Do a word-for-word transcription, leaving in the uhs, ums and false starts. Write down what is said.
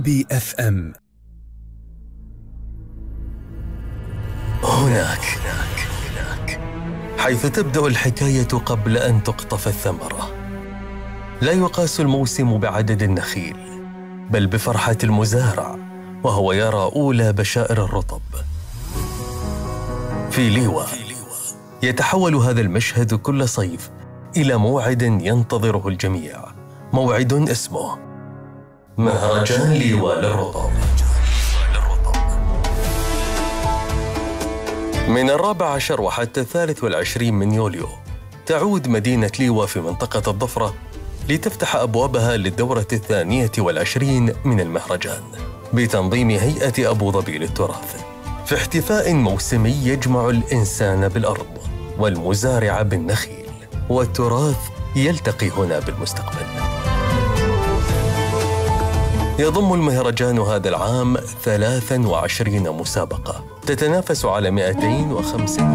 بي اف ام. هناك حيث تبدأ الحكاية قبل أن تقطف الثمرة. لا يقاس الموسم بعدد النخيل، بل بفرحة المزارع وهو يرى أولى بشائر الرطب. في ليوة يتحول هذا المشهد كل صيف إلى موعد ينتظره الجميع، موعد اسمه مهرجان ليوة للرطب. من الرابع عشر وحتى الثالث والعشرين من يوليو تعود مدينة ليوة في منطقة الضفرة لتفتح أبوابها للدورة الثانية والعشرين من المهرجان بتنظيم هيئة أبو ظبي للتراث، في احتفاء موسمي يجمع الإنسان بالأرض والمزارع بالنخيل، والتراث يلتقي هنا بالمستقبل. يضم المهرجان هذا العام ثلاث وعشرين مسابقة تتنافس على مئتين وخمسين